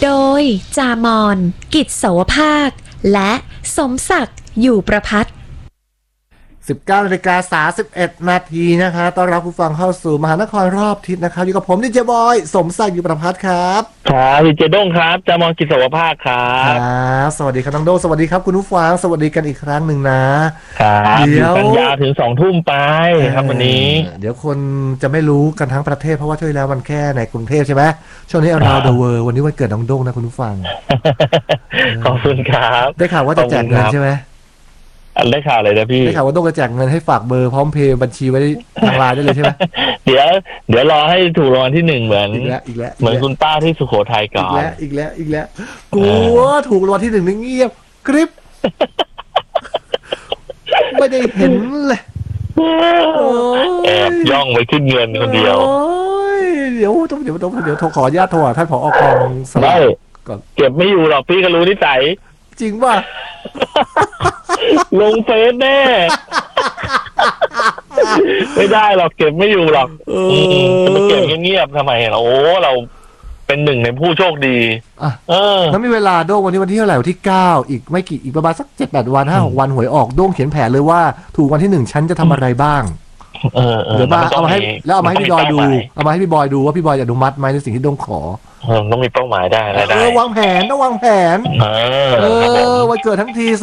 โดยจามอนกิจเสาวภาคและสมศักดิ์อยู่ประภัต 19:31 นาทีนะคะต้อนรับผู้ฟังเข้าสู่มหานครรอบทิศนะครับอยู่กับผมดีเจบอยสมศักดิ์อยู่ประภัตครับครับดีเจด้งครับจามองกิจสวภาคครับสวัสดีครับน้องโดสวัสดีครับคุณผู้ฟังสวัสดีกันอีกครั้งหนึ่งนะครับเดี๋ยวกันยาวถึง2 ทุ่มไปครับวันนี้เดี๋ยวคนจะไม่รู้กันทั้งประเทศเพราะว่าช่วยแล้วมันแค่ในกรุงเทพใช่ไหมช่วงนี้ Around the World วันนี้วันเกิดน้องโด้งนะคุณผู้ฟังขอบคุณครับได้ข่าวว่าจะแจกเงินใช่ไหมได้ข่าวอะไรนะพี่ได้ข่าวว่าต้องกระแจกเงินให้ฝากเบอร์พร้อมเพย์บัญชีไว้ทางไลน์ได้เลยใช่ไหมเดี๋ยวรอให้ถูกรางวัลที่1เหมือนอีกแล้วเหมือนคุณป้าที่สุโขทัยก่อนอีกแล้วกูว่าถูกรางวัลที่1นี่เงียบกริบ ไม่ได้เห็นเลยแอบย่องไปขึ้นเงินคนเดียวเดี๋ยวขออนุญาตโทรหาท่านผอ.กองสลากก่อนเก็บไม่อยู่หรอกพี่ก็รู้นิสัยจริงป่ะลงเฟซแน่ไม่ได้หรอกเก็บไม่อยู่หรอกจะไปเก็บเงียบๆทำไมเราเราเป็นหนึ่งในผู้โชคดีแล้วมีเวลาโด้งวันที่เท่าไหร่วันที่9อีกประมาณสัก 7-8 วัน 5-6 วันหวยออกโด้งเขียนแผนเลยว่าถูกวันที่1ฉันจะทำอะไรบ้างเดี๋ยวเอามาให้แล้วเอามาให้พี่บอยดูว่าพี่บอยจะอนุมัติไหมในสิ่งที่โด้งขอต้องมีเป้าหมายได้วางแผนต้องวางแผนวันเกิดทั้งที